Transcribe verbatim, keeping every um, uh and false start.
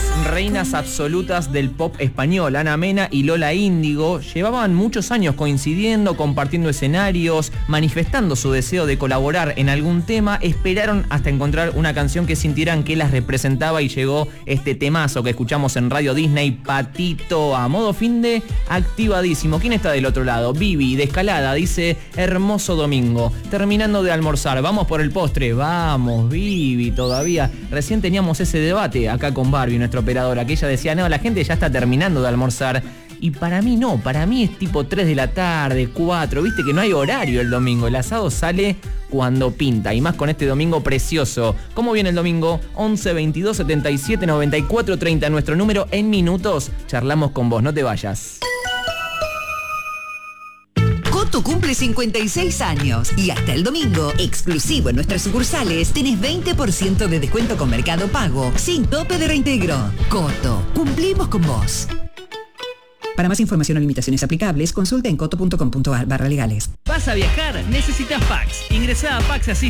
reinas absolutas del pop español, Ana Mena y Lola Índigo, llevaban muchos años coincidiendo, compartiendo escenarios, manifestando su deseo de colaborar en algún tema. Esperaron hasta encontrar una canción que sintieran que las representaba y llegó este temazo que escuchamos en Radio Disney, Patito, a modo fin de activadísimo. ¿Quién está del otro lado? Vivi, de Escalada, dice: hermoso domingo, terminando de almorzar, vamos por el postre. Vamos, Vivi, todavía. Recién teníamos ese debate acá con Barbie, nuestra operadora, que ella decía: no, la gente ya está terminando de almorzar. Y para mí no, para mí es tipo tres de la tarde, cuatro, viste que no hay horario el domingo, el asado sale cuando pinta, y más con este domingo precioso. ¿Cómo viene el domingo? once, veintidós, setenta y siete, noventa y cuatro, treinta, nuestro número. En minutos charlamos con vos, no te vayas. Coto cumple cincuenta y seis años y hasta el domingo, exclusivo en nuestras sucursales, tenés veinte por ciento de descuento con Mercado Pago, sin tope de reintegro. Coto, cumplimos con vos. Para más información o limitaciones aplicables, consulta en coto punto com punto ar barra legales. ¿Vas a viajar? Necesitas Pax. Ingresá a Pax Así